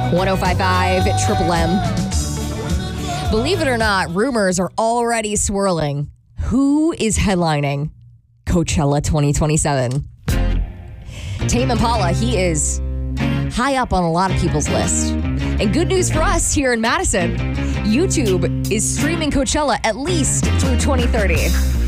1055 Triple M. Believe it or not, rumors are already swirling. Who is headlining Coachella 2027? Tame Impala, he is high up on a lot of people's list. And good news for us here in Madison, YouTube is streaming Coachella at least through 2030.